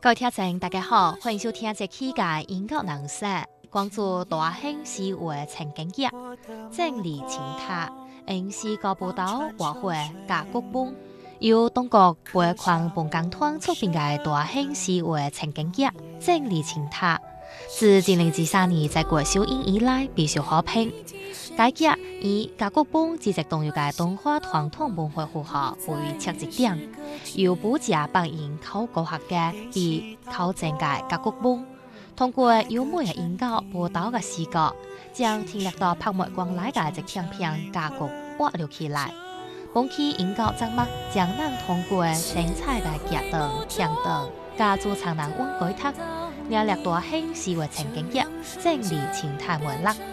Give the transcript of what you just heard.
各位听众，大家好，欢迎收听这期嘅音乐人说，关注大兴市话情景剧，正理情塔，因是个报道话会甲国本，由中国北矿本工团出品嘅大兴市话情景剧，正理情塔，自2013年在国首映以来备受好评。该剧以甲国本积极动用嘅动画传统文化符号为切入点，由补假扮演考古学家以考证嘅甲国本，通过优美嘅音乐、报道嘅视觉，将听力到拍卖光来嘅一片片甲国挖了起来。本期音乐节目将咱通过精彩嘅剧档、片段、加主唱人温改读，领略大兴市话情景剧正理情态文乐。